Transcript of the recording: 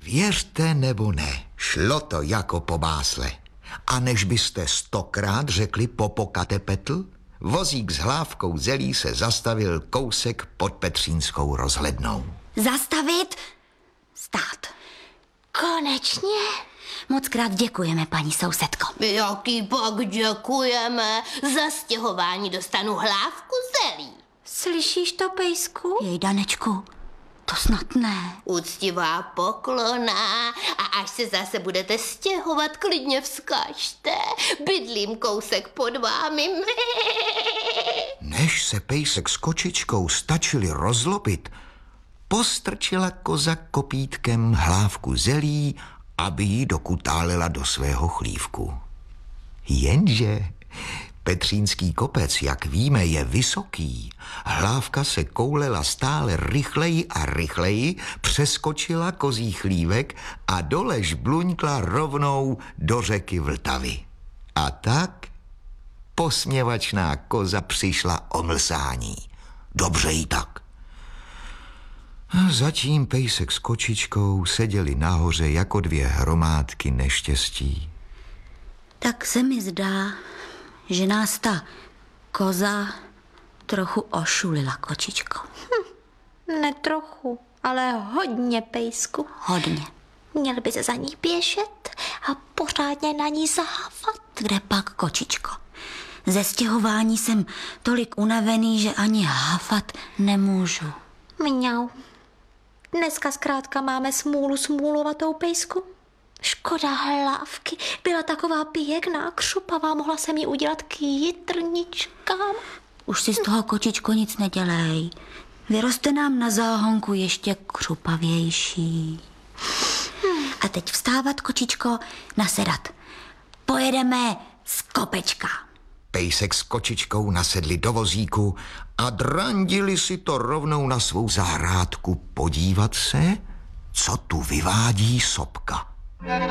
Věřte nebo ne, šlo to jako po másle. A než byste 100krát řekli popokatepetl, vozík s hlávkou zelí se zastavil kousek pod Petřínskou rozhlednou. Zastavit, stát. Konečně? Mockrát děkujeme, paní sousedko. Jaký pak děkujeme? Za stěhování dostanu hlávku zelí. Slyšíš to, pejsku? Jej, Danečku, to snad ne. Úctivá poklona a až se zase budete stěhovat, klidně vzkažte. Bydlím kousek pod vámi. Než se pejsek s kočičkou stačili rozlobit, postrčila koza kopítkem hlávku zelí, aby ji dokutálila do svého chlívku. Jenže Petřínský kopec, jak víme, je vysoký. Hlávka se koulela stále rychleji a rychleji, přeskočila kozí chlívek a dole žbluňkla rovnou do řeky Vltavy. A tak posměvačná koza přišla o mlsání. Dobře jí tak. Zatím pejsek s kočičkou seděli nahoře jako dvě hromádky neštěstí. Tak se mi zdá, že nás ta koza trochu ošulila, kočičko. Ne trochu, ale hodně, pejsku. Hodně. Měl by se za ní běžet a pořádně na ní zahávat. Kde pak, kočičko? Ze stěhování jsem tolik unavený, že ani háfat nemůžu. Mňau. Dneska zkrátka máme smůlovatou, pejsku. Škoda hlávky. Byla taková pěkná, křupavá, mohla jsem jí udělat k jitrničkám. Už si z toho, kočičko, nic nedělej. Vyroste nám na záhonku ještě křupavější. A teď vstávat, kočičko, nasedat. Pojedeme z kopečka. Pejsek s kočičkou nasedli do vozíku a drandili si to rovnou na svou zahrádku podívat se, co tu vyvádí sopka.